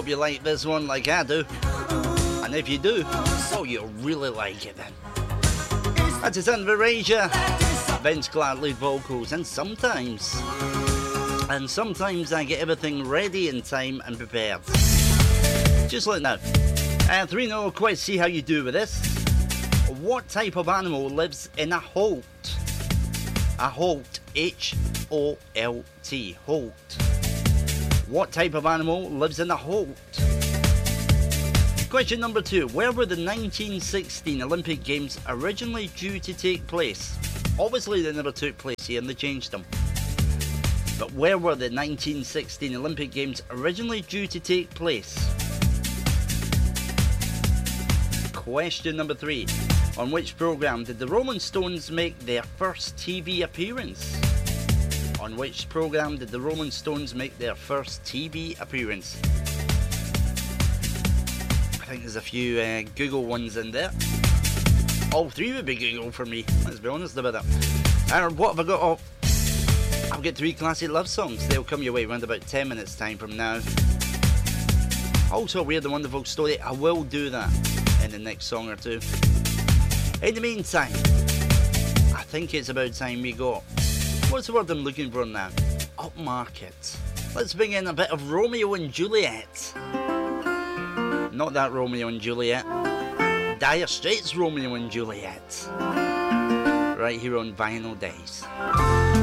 hope you like this one like I do. And if you do, oh, you'll really like it then. That's it, Under Erasure. Vince Clarke lead vocals, and sometimes I get everything ready in time and prepared. Just like now. 3-0 quiz, see how you do with this. What type of animal lives in a holt? A holt, H-O-L-T, holt. What type of animal lives in a holt? Question number 2. Where were the 1916 Olympic Games originally due to take place? Obviously they never took place here and they changed them. But where were the 1916 Olympic Games originally due to take place? Question number 3. On which programme did the Rolling Stones make their first TV appearance? On which programme did the Rolling Stones make their first TV appearance? I think there's a few Google ones in there. All 3 would be Google for me, let's be honest about that. And what have I got? Oh, I've got 3 classic love songs. They'll come your way around about 10 minutes time from now. Also a weird and wonderful story. I will do that in the next song or 2. In the meantime, I think it's about time we got, what's the word I'm looking for now? Upmarket. Let's bring in a bit of Romeo and Juliet. Not that Romeo and Juliet. Dire Straits Romeo and Juliet. Right here on Vinyl Days.